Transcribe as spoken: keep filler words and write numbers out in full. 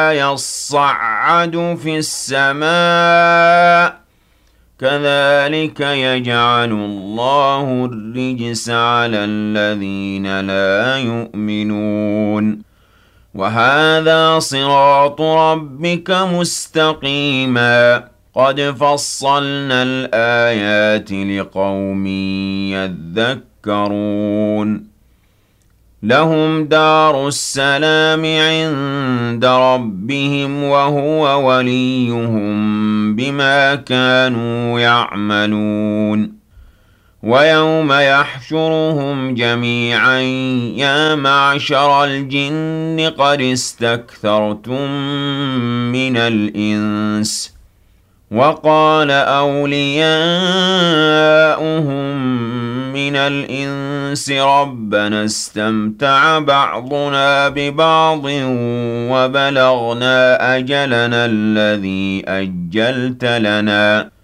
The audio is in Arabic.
يصعد في السماء كذلك يجعل الله الرجس على الذين لا يؤمنون وهذا صراط ربك مستقيما قد فصلنا الآيات لقوم يذكرون لهم دار السلام عند ربهم وهو وليهم بما كانوا يعملون ويوم يحشرهم جميعا يا معشر الجن قد استكثرتم من الإنس وقال أولياؤهم من الإنس ربنا استمتع بعضنا ببعض وبلغنا أجلنا الذي أجلت لنا